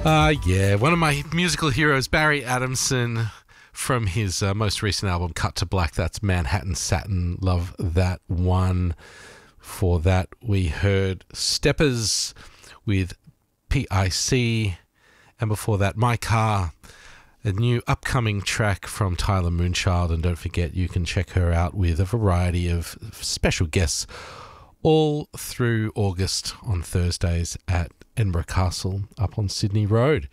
Yeah, one of my musical heroes, Barry Adamson, from his most recent album, Cut to Black. That's Manhattan Satin. Love that one. For that, we heard Steppers with PIC. And before that, My Car, a new upcoming track from Tyler Moonchild. And don't forget, you can check her out with a variety of special guests all through August on Thursdays at Edinburgh Castle up on Sydney Road.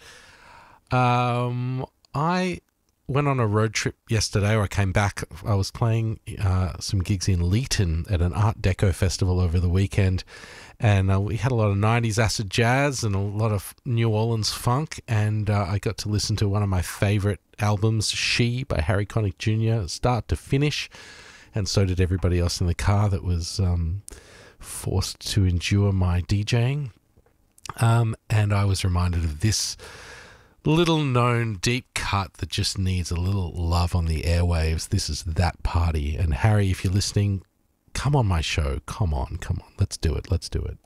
I went on a road trip yesterday, or I came back. I was playing some gigs in Leeton at an Art Deco festival over the weekend, and we had a lot of 90s acid jazz and a lot of New Orleans funk, and I got to listen to one of my favourite albums, She by Harry Connick Jr., start to finish, and so did everybody else in the car that was forced to endure my DJing. And I was reminded of this little known deep cut that just needs a little love on the airwaves. This is That Party. And Harry, if you're listening, come on my show. Come on. Let's do it.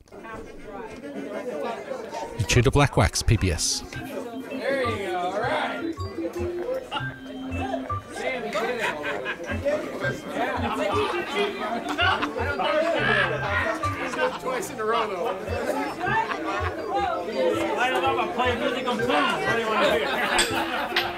You tuned to Black Wax, PBS. There you go, all right. Sammy did it. Twice in a row, though. I don't know if I play musical tunes. What do you want to do?